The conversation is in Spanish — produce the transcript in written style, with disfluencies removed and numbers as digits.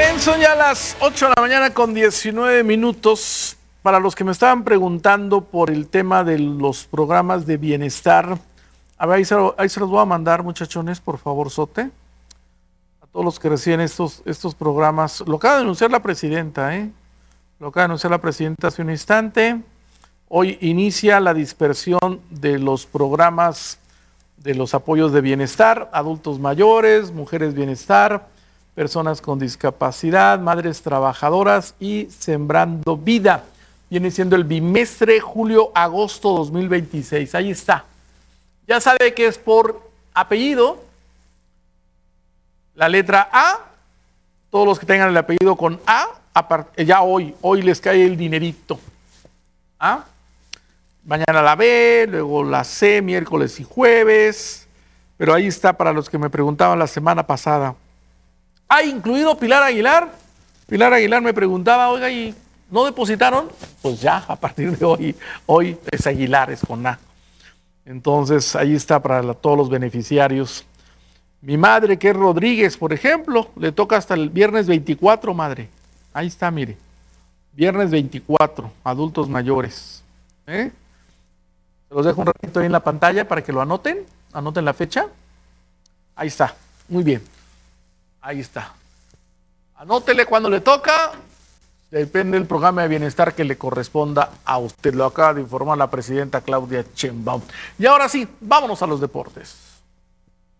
Bien, son ya las 8 de la mañana con 19 minutos. Para los que me estaban preguntando por el tema de los programas de bienestar, a ver, ahí se los voy a mandar, muchachones, por favor, Sote. A todos los que reciben estos programas. Lo acaba de anunciar la presidenta, ¿eh? Lo acaba de anunciar la presidenta hace un instante. Hoy inicia la dispersión de los programas de los apoyos de bienestar, adultos mayores, mujeres bienestar, personas con discapacidad, madres trabajadoras y Sembrando Vida. Viene siendo el bimestre julio-agosto 2026. Ahí está. Ya sabe que es por apellido. La letra A, todos los que tengan el apellido con A, ya hoy les cae el dinerito. ¿Ah? Mañana la B, luego la C, miércoles y jueves. Pero ahí está para los que me preguntaban la semana pasada. ¿Ha incluido Pilar Aguilar? Pilar Aguilar me preguntaba, oiga, ¿y no depositaron? Pues ya, a partir de hoy es Aguilar, es con A. Entonces, ahí está para todos los beneficiarios. Mi madre, que es Rodríguez, por ejemplo, le toca hasta el viernes 24, madre. Ahí está, mire. Viernes 24, adultos mayores. Se los dejo un ratito ahí en la pantalla para que lo anoten. Anoten la fecha. Ahí está. Muy bien. Ahí está. Anótele cuando le toca. Depende del programa de bienestar que le corresponda a usted. Lo acaba de informar la presidenta Claudia Sheinbaum. Y ahora sí, vámonos a los deportes.